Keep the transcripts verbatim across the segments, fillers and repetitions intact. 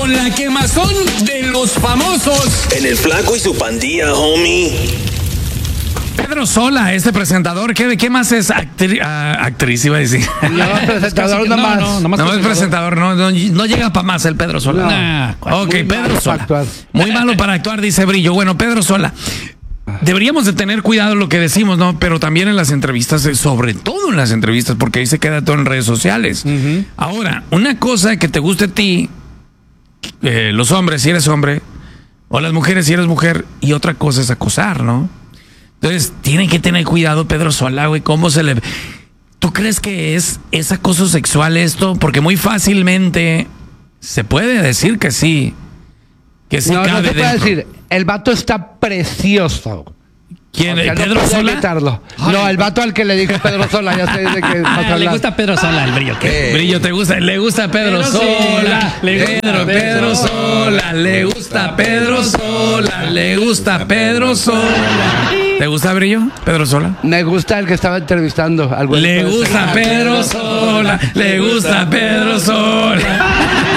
con la quemazón de los famosos. En el Flaco y su pandilla, homie. Pedro Sola, este presentador, ¿qué, qué más es actri, uh, actriz? Iba a decir. No, presentador no, nomás. No, no, no es presentador, no, no, no llega para más el Pedro Sola. No. Nah, ok, Muy Pedro Sola. Muy actuar. malo para actuar, dice Brillo. Bueno, Pedro Sola. Deberíamos de tener cuidado en lo que decimos, ¿no? Pero también en las entrevistas, sobre todo en las entrevistas, porque ahí se queda todo en redes sociales. Uh-huh. Ahora, una cosa que te guste a ti, eh, los hombres, si eres hombre, o las mujeres, si eres mujer, y otra cosa es acosar, ¿no? Entonces, tienen que tener cuidado, Pedro Sola, güey, cómo se le... ¿Tú crees que es, es acoso sexual esto? Porque muy fácilmente se puede decir que sí, que sí no, cabe no se puede dentro. decir, el vato está precioso. ¿Quién? O sea, ¿Pedro no Sola? Evitarlo. No, el vato al que le dijo Pedro Sola, ya sé de qué ah, le gusta Pedro Sola, el Brillo. ¿Qué? Brillo, ¿te gusta? Le gusta Pedro, Pedro Sola. Le gusta Pedro, Pedro Sola. Le gusta Pedro Sola. Le gusta Pedro Sola. ¿Te gusta Brillo? Pedro Sola. Me gusta el que estaba entrevistando. Al le gusta Pedro Sola. Le gusta Pedro Sola.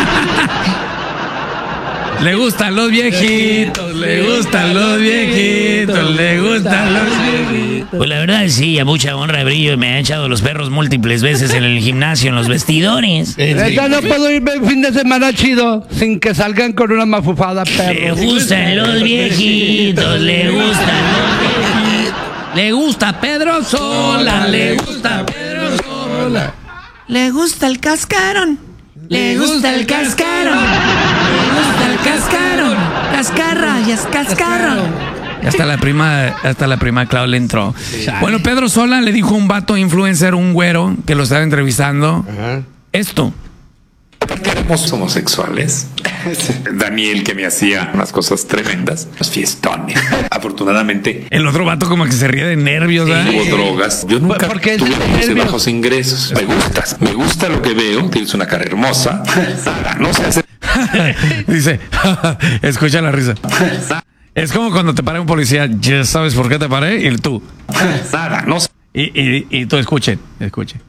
Le gustan los viejitos, le gustan los viejitos, le gustan los viejitos. Pues la verdad sí, a mucha honra, Brillo, me han echado los perros múltiples veces en el gimnasio, en los vestidores. Esta no puedo irme el fin de semana chido sin que salgan con una mafufada, perro. Le gustan los viejitos, le gustan los viejitos. Le gusta Pedro Sola, le gusta Pedro Sola. Le gusta el cascarón, le gusta el cascarón. Le gusta el cascarón, cascarrayas, cascarón. Hasta la prima, hasta la prima Clau le entró. Bueno, Pedro Sola le dijo a un vato influencer, un güero, que lo estaba entrevistando, uh-huh. esto. Éramos homosexuales. Daniel, que me hacía unas cosas tremendas, los fiestones. Afortunadamente, el otro vato como que se ríe de nervios, sí, ¿verdad? Hubo drogas. Yo nunca tuve de bajos ingresos. Me gustas, me gusta lo que veo. Tienes una cara hermosa. No sé hacer. Dice, escucha la risa. Es como cuando te para un policía, ya sabes por qué te paré, y tú. Nada, no sé. Y, y, y tú escuchen, escuchen.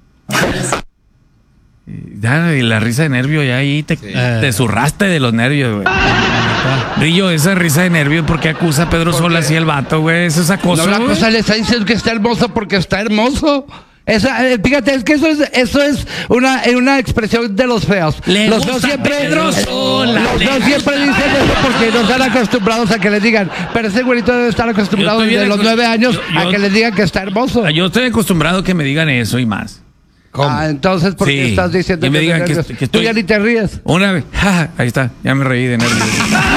Ya, y la risa de nervio, ya ahí te, sí. te zurraste de los nervios, güey. Brillo, esa risa de nervio, ¿por qué acusa a Pedro Sola así el vato, güey? Eso es acoso. No, la cosa le está diciendo que está hermoso porque está hermoso. Esa, eh, fíjate, es que eso es, eso es una, una expresión de los feos. Le los gusta feos siempre, Pedro Sola. Los feos siempre dicen eso porque no están acostumbrados a que les digan. Pero ese güerito debe estar acostumbrado desde los nueve años yo, yo, a que les digan que está hermoso. Yo estoy acostumbrado a que me digan eso y más. ¿Cómo? Ah, entonces, ¿por qué sí. estás diciendo y me que, digan que, que, que estoy... tú ya ni te ríes? Una vez, ja, ahí está, ya me reí de nervios.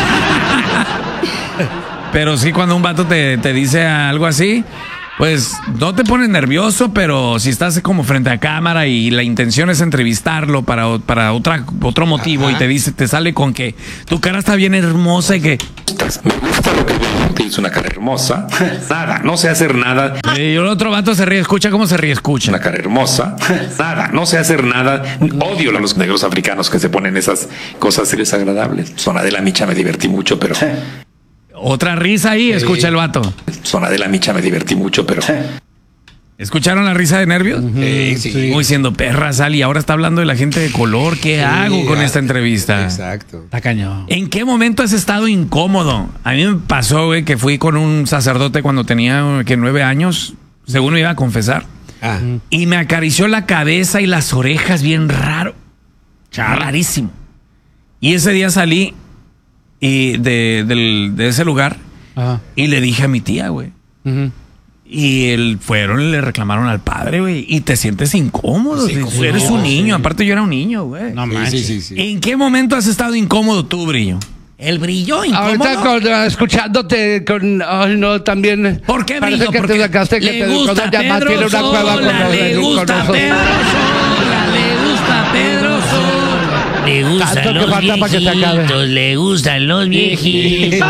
Pero sí, cuando un vato te, te dice algo así, pues no te pones nervioso, pero si estás como frente a cámara y la intención es entrevistarlo para, para otra, otro motivo, ajá, y te dice, te sale con que tu cara está bien hermosa y que... Me gusta lo que veo, tienes una cara hermosa. Nada, no sé hacer nada. Y el otro vato se ríe, escucha cómo se ríe, escucha. Una cara hermosa. Nada, no sé hacer nada. Odio a los negros africanos que se ponen esas cosas desagradables. Zona de la Micha me divertí mucho, pero... Otra risa ahí, sí. Escucha el vato. Zona de la Micha me divertí mucho, pero... ¿Escucharon la risa de nervios? Uh-huh. eh, sí. Muy siendo perra, Sal, y ahora está hablando de la gente de color. ¿Qué sí, hago con esta entrevista? Exacto. Está cañón. ¿En qué momento has estado incómodo? A mí me pasó, güey, que fui con un sacerdote cuando tenía que nueve años, según me iba a confesar. Ah. Y me acarició la cabeza y las orejas bien raro. Rarísimo. Y ese día salí y de, de, de ese lugar, ajá, y le dije a mi tía, güey. Uh-huh. Y él fueron y le reclamaron al padre, güey. Y te sientes incómodo. Sí, tú eres no, un niño. Sí. Aparte, yo era un niño, güey. No manches. Sí, sí, sí, sí. ¿En qué momento has estado incómodo tú, Brillo? ¿El Brillo incómodo? Ahorita con, uh, escuchándote con... Ay, no, también... ¿Por qué, Parece Brillo? que Porque te sacaste que le te gusta Pedro tiene una Sola, cueva con le los, gusta con Pedro Sola, le gusta Pedro Sola. Le gustan los viejitos, le gustan los viejitos.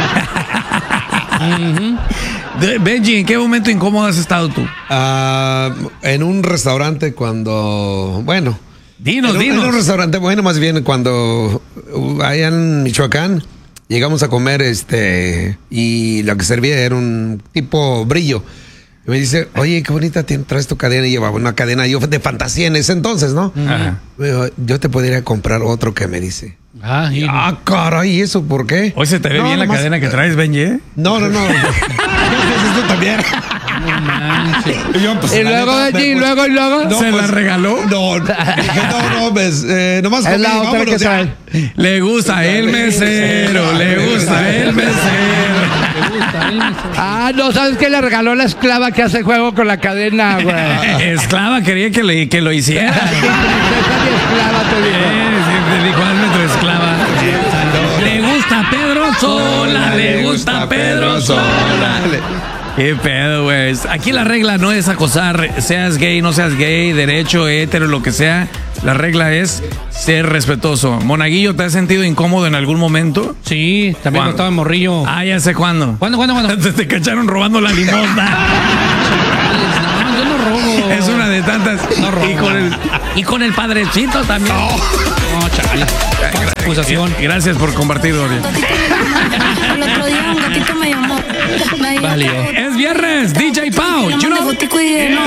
uh-huh. Benji, ¿en qué momento incómodo has estado tú? Uh, en un restaurante cuando, bueno, dinos, en un, dinos. En un restaurante, bueno, más bien cuando allá en Michoacán llegamos a comer, este, y lo que servía era un tipo Brillo. Y me dice, oye, qué bonita traes tu cadena. Y llevaba una cadena yo de fantasía en ese entonces, ¿no? Ajá. Yo te podría comprar otro, que me dice. Ah, sí. Ah, caray, ¿eso por qué? Hoy se te ve No, bien la nomás- cadena que traes, Benji, ¿eh? No, no, no. No, esto también. No manches. Yo, pues, Y la luego, neta, Benji, y me- luego, y luego. No, ¿Se pues, la regaló? No, dije, no, no, pues, eh, nomás Es comí, la otra vámonos que ya. trae. Le gusta el mesero, le gusta el mesero. Me gusta, ¿eh? Ah, no, ¿sabes qué? Le regaló la esclava que hace juego con la cadena, güey. Esclava quería que, le, que lo hiciera. Princesa y esclava, te digo. Eh, siempre dijo, hazme tu esclava. Le gusta Pedro Sola, le gusta Pedro Sola. Qué pedo, güey. Aquí la regla no es acosar, seas gay, no seas gay, derecho, hétero, lo que sea. La regla es ser respetuoso. Monaguillo, ¿te has sentido incómodo en algún momento? Sí, también ¿Cuándo? estaba en morrillo. Ah, ya sé cuándo. ¿Cuándo, cuándo, cuándo? Te, te cacharon robando la limosna. No, yo no robo. Es una de tantas. No robo. Y con el, y con el padrecito también. No, chale. Falsa acusación. Gracias por compartir, Dorian. El otro día un gatito me llamó. Me dijo Valió. que- Es viernes, D J Pau. Llama You de know- gotico y dije, no.